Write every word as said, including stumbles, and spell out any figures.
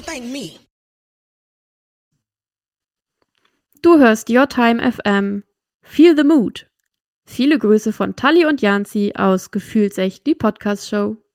gonna thank me. Du hörst Your Time F M. Feel the Mood. Viele Grüße von Tali und Janzi aus Gefühlsecht, die Podcast-Show.